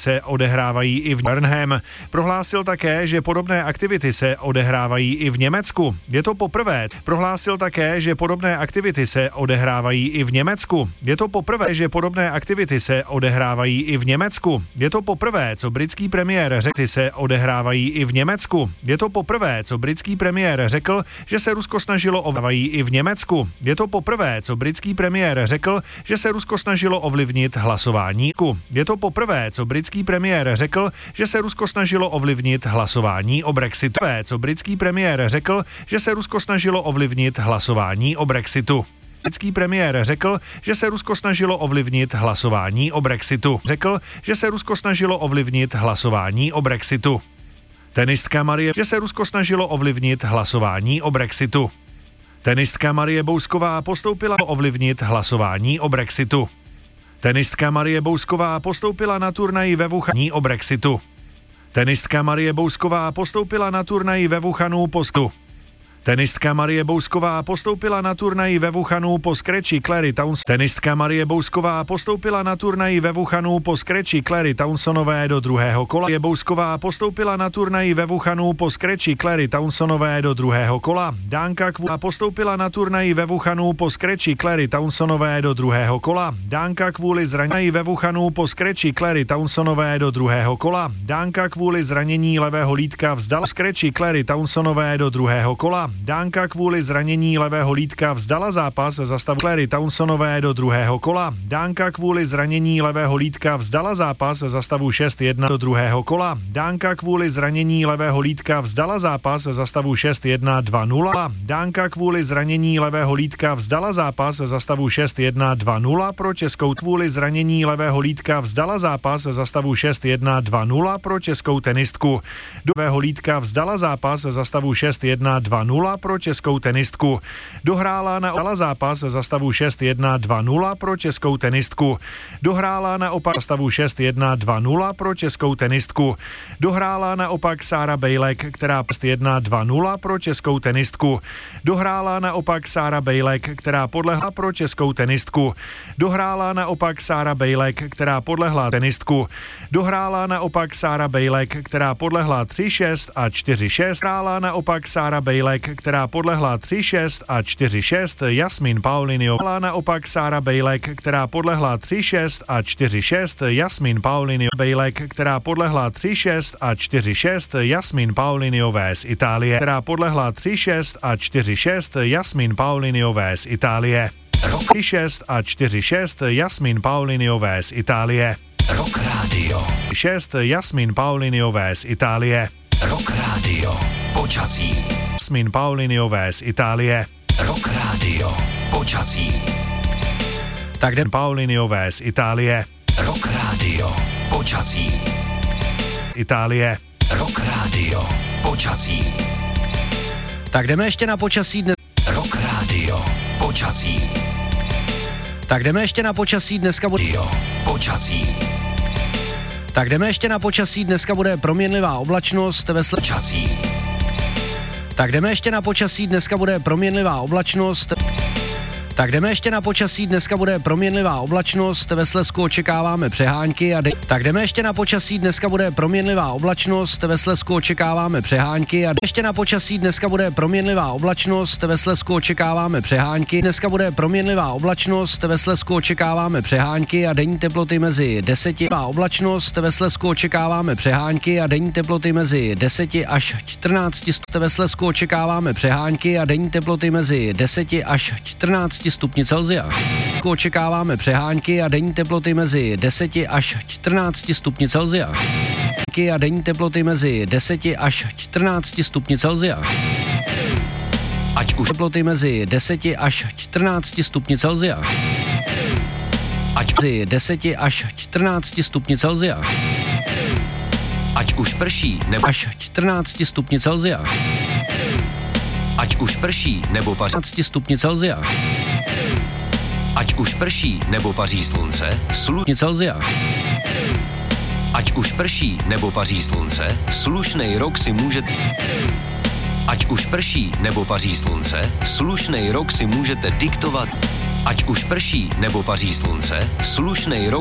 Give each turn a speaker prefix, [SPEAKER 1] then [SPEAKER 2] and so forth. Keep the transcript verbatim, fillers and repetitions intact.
[SPEAKER 1] se odehrávají i v Bernham. Prohlásil také, že podobné aktivity se odehrávají i v Německu. Je to poprvé. Prohlásil také, že podobné aktivity se odehrávají i v Německu. Je to poprvé, že podobné aktivity se odehrávají i v Německu. Je to poprvé, co britský premiér řekl, se odehrávají i v Německu. Je to poprvé, co britský premiér řekl, že se Rusko snažilo ovlivnit i v Německu. Je to poprvé, co britský premiér řekl, že se Rusko snažilo ovlivnit hlasování. Je to poprvé, co britský premiér řekl, že se Rusko snažilo ovlivnit hlasování o Brexitu. Co britský premiér řekl, že se Rusko snažilo ovlivnit hlasování o Brexitu. Britský premiér řekl, že se Rusko snažilo ovlivnit hlasování o Brexitu. Řekl, že se Rusko snažilo ovlivnit hlasování o Brexitu. Tenistka Marie, že se Rusko snažilo ovlivnit hlasování o Brexitu. Tenistka Marie Bousková postoupila ovlivnit hlasování o Brexitu. Tenistka Marie Bousková postoupila na turnaji ve Wuhanu o Brexitu. Tenistka Marie Bousková postoupila na turnaji ve Wuhanu po sku. Tenistka Marie Bousková postoupila na turnaji ve Wuhanu po skreči Clary Towns. Tenistka Marie Bousková postoupila na turnaji ve Wuhanu po skreči Clary Townsonové do druhého kola. Marie Bousková postoupila na turnaji ve Wuhanu po skreči Clary Townsonové do druhého kola. Dánka Kvůla postoupila na turnaji ve Wuhanu po skreči Clary Townsonové do druhého kola. Dánka kvůli zranění ve Wuhanu po skreči Clary Townsonové do druhého kola. Dánka kvůli zranění levého lítka vzdala skreči Clary Townsonové do druhého kola. Dánka kvůli zranění levého lítka vzdala zápas za stavu Clary Townsonové do druhého kola. Dánka kvůli zranění levého lítka vzdala zápas za stavu šest jedna do druhého kola. Dánka kvůli zranění levého lítka vzdala zápas za stavu šest jedna dva nula. Dánka kvůli zranění levého lítka vzdala zápas za stavu šest jedna dva nula pro českou kvůli zranění levého lítka vzdala zápas za stavu šest jedna dva nula pro českou tenistku. Do levého lítka vzdala zápas za stavu šest jedna dva nula pro českou tenistku. Dohrála na opak zápas za stavu šest jedna dva nula pro českou tenistku. Dohrála naopak stavu šest jedna dva nula pro českou tenistku. Dohrála naopak Sára Bejlek, která šest jedna dva nula pro českou tenistku. Dohrála naopak Sára Bejlek, která podlehla pro českou tenistku. Dohrála naopak Sára Bejlek, která podlehla tenistku. Dohrála naopak Sára Bejlek, která podlehla tři šest a čtyři šest. Dohrála naopak Sára Bejlek, která podlehla tři šest a čtyři šest Jasmín Pauliniová. Dohrála naopak Sára Bejlek, která podlehla tři šest a čtyři šest Jasmín Pauliniová. Bejlek, která podlehla tři šest a čtyři šest Jasmín Pauliniové z Itálie, která podlehla tři šest a čtyři šest Jasmín Pauliniové z Itálie. tři šest a čtyři šest Jasmín Pauliniové z Itálie.
[SPEAKER 2] Rock Radio.
[SPEAKER 1] šest Jasmín Pauliniové z Itálie.
[SPEAKER 2] Rock Radio. Počasí.
[SPEAKER 1] Jasmín Pauliniové z Itálie.
[SPEAKER 2] Rock Radio. Počasí.
[SPEAKER 1] Tak den Pauliniové z Itálie.
[SPEAKER 2] Rock Radio. Počasí.
[SPEAKER 1] Itálie.
[SPEAKER 2] Rock Radio. Počasí.
[SPEAKER 3] Tak jdeme ještě na počasí dnes.
[SPEAKER 2] Rock Radio. Počasí.
[SPEAKER 3] Tak jdeme ještě na počasí dneska bude.
[SPEAKER 2] Radio. Počasí.
[SPEAKER 3] Tak jdeme ještě na počasí dneska bude proměnlivá oblačnost ve sle...
[SPEAKER 2] Počasí.
[SPEAKER 3] Tak jdeme ještě na počasí dneska bude proměnlivá oblačnost. Tak jdeme ještě na počasí dneska bude proměnlivá oblačnost ve Slezsku očekáváme přehánky a de... Tak jdeme ještě na počasí dneska bude proměnlivá oblačnost ve Slezsku očekáváme přehánky a ještě na počasí dneska bude proměnlivá oblačnost ve Slezsku očekáváme přehánky. Dneska bude proměnlivá oblačnost ve Slezsku očekáváme přehánky a denní teploty mezi deseti a oblačnost ve Slezsku očekáváme přehánky a denní teploty mezi deseti až čtrnácti ve Slezsku očekáváme přehánky a denní teploty mezi deseti až čtrnácti stupni Celsia. Očekáváme přehánky a denní teploty mezi deseti až čtrnácti stupni Celsia. A denní teploty mezi deseti až čtrnácti stupni Celsia.
[SPEAKER 2] Ať už
[SPEAKER 3] teploty mezi deseti až čtrnácti stupni Celsia.
[SPEAKER 2] Ať
[SPEAKER 3] mezi deseti až čtrnácti stupni Celsia.
[SPEAKER 2] Ať už prší nebo
[SPEAKER 3] až čtrnácti stupni Celsia.
[SPEAKER 2] Ať už prší nebo paří
[SPEAKER 3] čtrnácti stupni Celsia.
[SPEAKER 2] Ať už prší nebo paří slunce, slu...
[SPEAKER 3] Celsia.
[SPEAKER 2] Ať už prší nebo paří slunce, slušnej rok si můžete... Ať už prší nebo paří slunce, slušnej rok si můžete diktovat. Ať už prší nebo paří slunce, slušnej rok